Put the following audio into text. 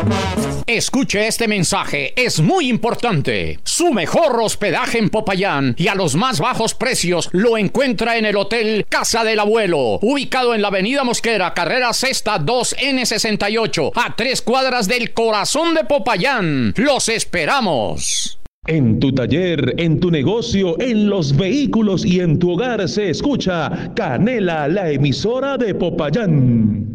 Escuche este mensaje, es muy importante. Su mejor hospedaje en Popayán y a los más bajos precios lo encuentra en el Hotel Casa del Abuelo, ubicado en la Avenida Mosquera, carrera Sexta 2N68, a 3 cuadras del corazón de Popayán. ¡Los esperamos! En tu taller, en tu negocio, en los vehículos y en tu hogar se escucha Canela, la emisora de Popayán.